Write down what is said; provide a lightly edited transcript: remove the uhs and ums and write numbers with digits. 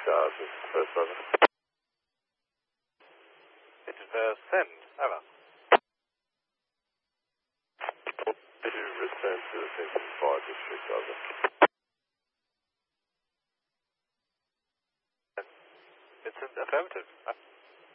first over. Inverse send, over. Did you return to the Simpson Fire District, over? Vincent, affirmative.